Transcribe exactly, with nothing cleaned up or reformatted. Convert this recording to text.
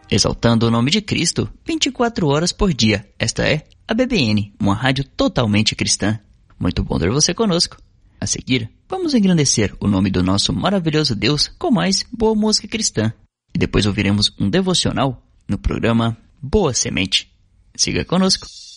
Exaltando o nome de Cristo, vinte e quatro horas por dia. Esta é a B B N, uma rádio totalmente cristã. Muito bom ter você conosco. A seguir, vamos engrandecer o nome do nosso maravilhoso Deus com mais boa música cristã. E depois ouviremos um devocional no programa Boa Semente. Siga conosco.